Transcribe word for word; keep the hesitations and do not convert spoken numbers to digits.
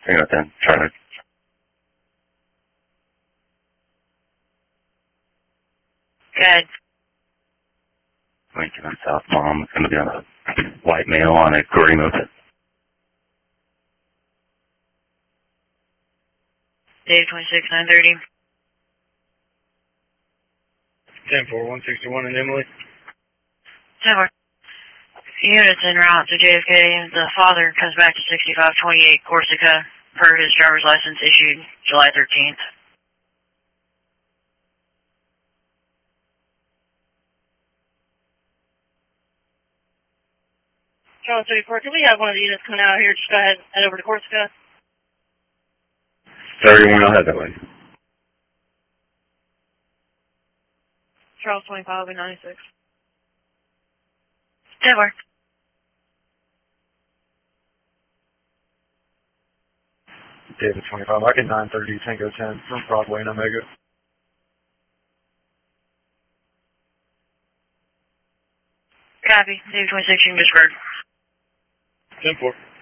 Hang on then. Traffic. Good. Lincoln and South Mom. It's going to be on a white male on a gray moped. Dave twenty-six, nine thirty. ten four, one sixty-one in Emily. ten four. Units en route to J F K. The father comes back to sixty-five twenty-eight Corsica per his driver's license issued July thirteenth. Charles thirty-four, can we have one of the units coming out here? Just go ahead and head over to Corsica. thirty-one, I'll head that way. Charles twenty-five, ninety-six. ten four. David twenty-five, I get nine thirty, Tango ten from Broadway and Omega. Copy. Dave twenty-six, you can disperse. ten four.